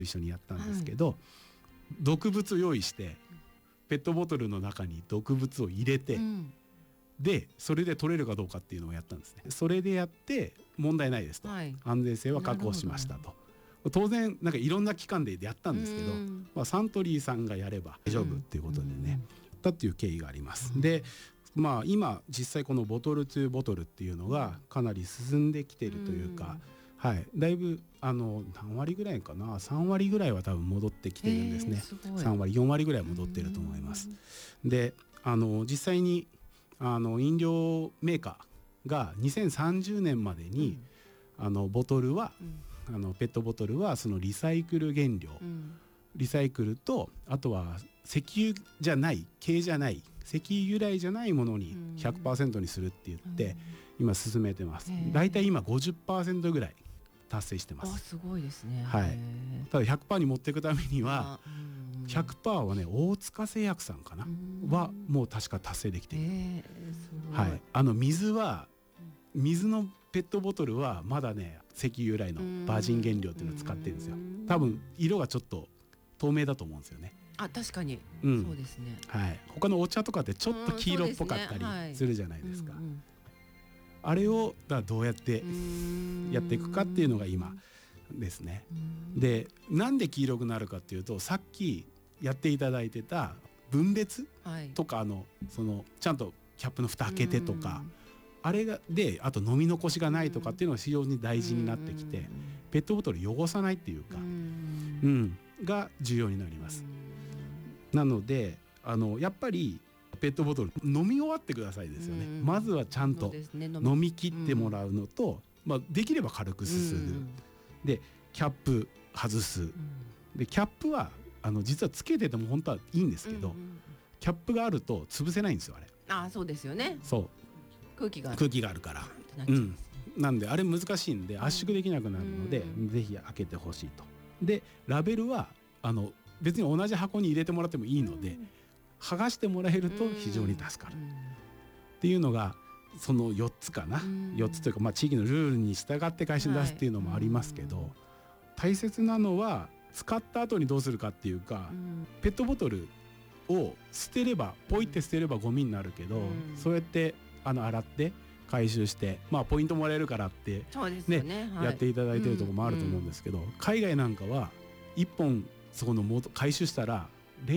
一緒にやったんですけど、毒物用意してペットボトルの中に毒物を入れて、でそれで取れるかどうかっていうのをやったんですね。それでやって問題ないですと、安全性は確保しましたと。当然なんかいろんな機関でやったんですけど、サントリーさんがやれば大丈夫っていうことでね、だっていう経緯があります。で今実際このボトル2ボトルっていうのがかなり進んできているというか、だいぶ何割ぐらいかな、3割ぐらいは多分戻ってきてるんですね。3割4割ぐらい戻ってると思います。で実際に飲料メーカーが2030年までに、ボトルは、ペットボトルはそのリサイクル原料、リサイクルとあとは石油じゃない、軽じゃない、石油由来じゃないものに 100% にするって言って今進めてます。だいたい今 50% ぐらい達成してます。 すごいですね。 ただ 100% に持っていくためには 100% はね、大塚製薬さんかなはもう確か達成できている。水のペットボトルはまだね、石油由来のバージン原料っていうのを使ってるんですよ。多分色がちょっと透明だと思うんですよね。 確かに、そうですね。 他のお茶とかってちょっと黄色っぽかったりするじゃないですか。あれをどうやってやっていくかっていうのが今ですね。でなんで黄色くなるかっていうと、さっきやっていただいてた分別とか、そのちゃんとキャップの蓋開けてとか、あれであと飲み残しがないとかっていうのが非常に大事になってきて、ペットボトル汚さないっていうか、が重要になります。なのでやっぱりペットボトル飲み終わってくださいですよね。まずはちゃんと飲み切ってもらうのと、できれば軽くすすぐ、でキャップ外す、でキャップは実はつけてても本当はいいんですけど、キャップがあると潰せないんですよ、あれ。 そうですよね。 そう、空気があるから、なんであれ難しいんで圧縮できなくなるので、ぜひ開けてほしいと。でラベルは別に同じ箱に入れてもらってもいいので、剥がしてもらえると非常に助かるっていうのがその4つかな。4つというか、地域のルールに従って会社に出すっていうのもありますけど、大切なのは使った後にどうするかっていうか、ペットボトルを捨てれば、ポイって捨てればゴミになるけど、そうやって洗って回収して、ポイントもらえるからってやっていただいてるところもあると思うんですけど、海外なんかは1本そこの回収したら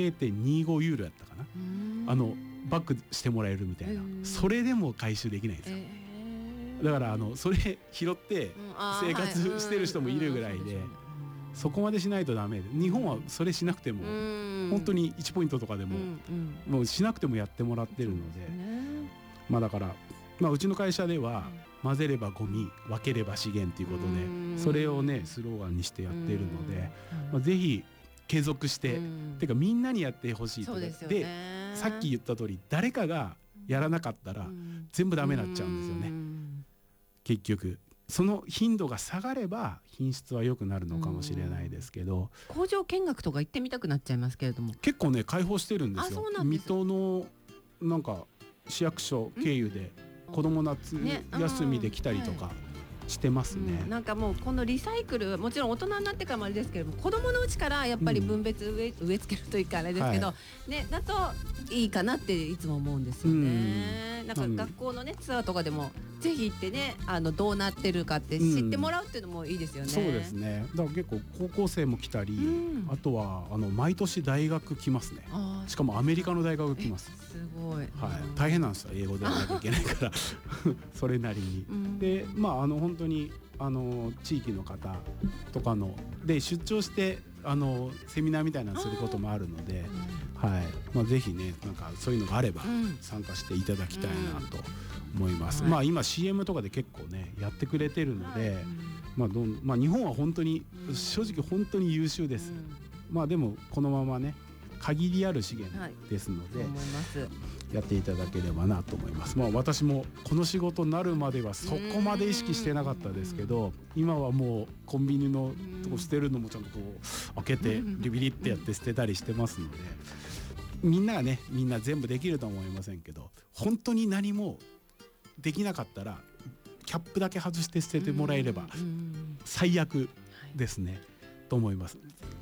0.25 ユーロやったかな、バックしてもらえるみたいな、それでも回収できないんですよ。だからそれ拾って生活してる人もいるぐらいで、そこまでしないとダメで、日本はそれしなくても本当に1ポイントとかでももうしなくてもやってもらってるので、だからうちの会社では混ぜればゴミ、分ければ資源ということで、それをねスローガンにしてやってるので、ぜひ継続して、てかみんなにやってほしいと。でさっき言った通り、誰かがやらなかったら全部ダメになっちゃうんですよね。結局その頻度が下がれば品質は良くなるのかもしれないですけど、 工場見学とか行ってみたくなっちゃいますけれども、 結構ね開放してるんですよ。水戸のなんか市役所経由で子供夏休みで来たりとかしてますね。 なんかもうこのリサイクル、もちろん大人になってからもあれですけれども、子供のうちからやっぱり分別植え付けるというかあれですけど、だといいかなっていつも思うんですよね。なんか学校のねツアーとかでもぜひ行ってね、どうなってるかって知ってもらうっていうのもいいですよね。 そうですね。だから結構高校生も来たり、あとは毎年大学来ますね。しかもアメリカの大学来ます。 すごい。 大変なんですよ、英語でやらなきゃいけないからそれなりに。で本当に地域の方とかので出張してセミナーみたいなのすることもあるので、ぜひね、なんかそういうのがあれば参加していただきたいなと思います。今 CM とかで結構ねやってくれてるので、日本は本当に正直本当に優秀です。でもこのままね限りある資源ですので、やっていただければなと思います。私もこの仕事になるまではそこまで意識してなかったですけど、今はもうコンビニのとこ捨てるのもちゃんとこう開けてビリビリってやって捨てたりしてますので、みんながねみんな全部できるとは思いませんけど、本当に何もできなかったらキャップだけ外して捨ててもらえれば最悪ですね。 と思います。